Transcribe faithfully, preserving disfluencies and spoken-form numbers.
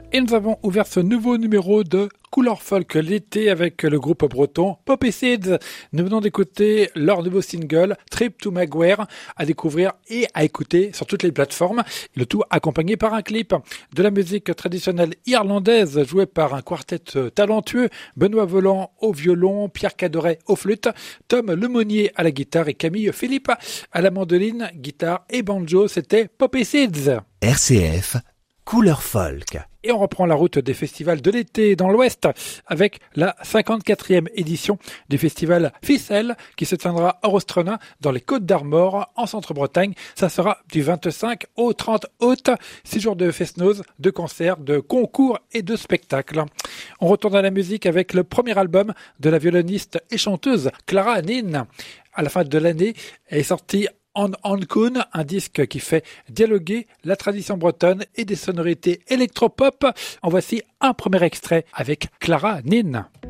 Et nous avons ouvert ce nouveau numéro de Couleur Folk l'été avec le groupe breton Poppy Seeds. Nous venons d'écouter leur nouveau single Trip to Maguire, à découvrir et à écouter sur toutes les plateformes. Le tout accompagné par un clip. De la musique traditionnelle irlandaise jouée par un quartet talentueux, Benoît Voland au violon, Pierre Cadoret au flûte, Tom Lemonnier à la guitare et Camille Philippe à la mandoline, guitare et banjo. C'était Poppy Seeds. R C F, Couleur Folk. Et on reprend la route des festivals de l'été dans l'Ouest avec la cinquante-quatrième édition du festival Ficelle qui se tiendra à Rostrenin dans les Côtes d'Armor en Centre-Bretagne. Ça sera du vingt-cinq au trente août. Six jours de fest-noz, de concerts, de concours et de spectacles. On retourne à la musique avec le premier album de la violoniste et chanteuse Clara Nin. À la fin de l'année, elle est sortie On Ancún, un disque qui fait dialoguer la tradition bretonne et des sonorités électropop. En voici un premier extrait avec Clara Nin.